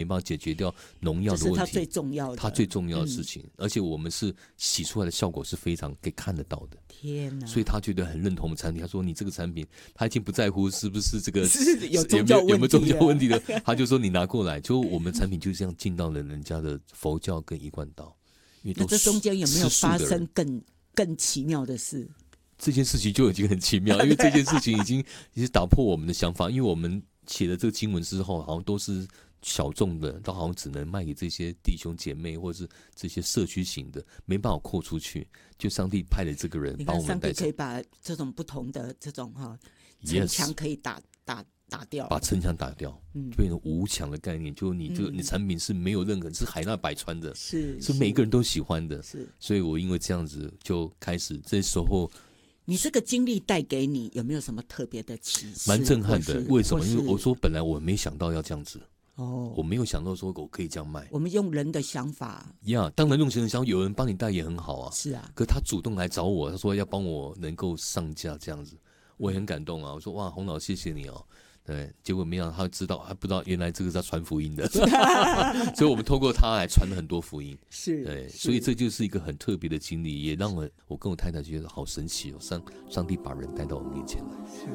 办法解决掉农药的问题， 这是它最重要的， 它最重要的事情，而且我们是洗出来的效果是非常可以看得到的。 天哪！ 所以他觉得很认同我们产品，他说你这个产品，他已经不在乎是不是这个有宗教问题， 有没有宗教问题的，他就说你拿过来，就我们产品就这样进到了人家的佛教跟一贯道。因为那这中间有没有发生更奇妙的事？ 这件事情就已经很奇妙，因为这件事情已经打破我们的想法，因为我们写了这个经文之后，好像都是小众的，都好像只能卖给这些弟兄姐妹或者是这些社区型的，没办法扩出去。就上帝派了这个人帮我们带走。 上帝可以把这种不同的这种城墙可以打掉， 把城墙打掉，变成无墙的概念。就你这个你产品是没有任何是海纳百川的，是每个人都喜欢的。是，所以我因为这样子就开始这时候。 你这个经历带给你有没有什么特别的启示？ 蛮震撼的。为什么？因为我说本来我没想到要这样子。我没有想到说我可以这样卖。 我们用人的想法当然用人的想法，有人帮你带也很好啊。 是啊， 可他主动来找我，他说要帮我能够上架这样子，我也很感动啊。我说哇，洪老谢谢你哦。对，结果没想到他知道，他不知道原来这个是要传福音的，所以我们透过他来传了很多福音。对，所以这就是一个很特别的经历，也让我跟我太太觉得好神奇哦，上帝把人带到我们面前来。